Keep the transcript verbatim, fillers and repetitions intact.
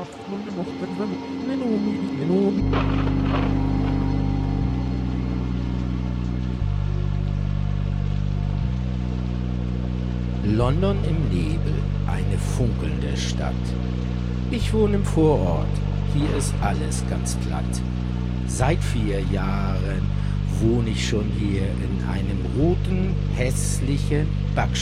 London im Nebel, eine funkelnde Stadt. Ich wohne im Vorort, hier ist alles ganz glatt. Seit vier Jahren wohne ich schon hier in einem roten, hässlichen Backstein.